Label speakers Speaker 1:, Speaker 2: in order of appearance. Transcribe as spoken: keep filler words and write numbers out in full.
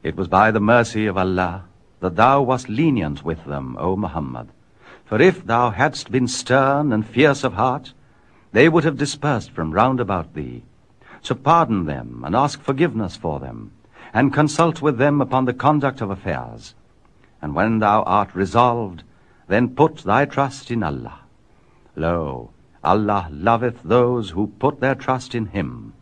Speaker 1: It was by the mercy of Allah that thou wast lenient with them, O Muhammad. For if thou hadst been stern and fierce of heart, they would have dispersed from round about thee. So pardon them, and ask forgiveness for them, and consult with them upon the conduct of affairs. And when thou art resolved, then put thy trust in Allah. Lo, Allah loveth those who put their trust in Him.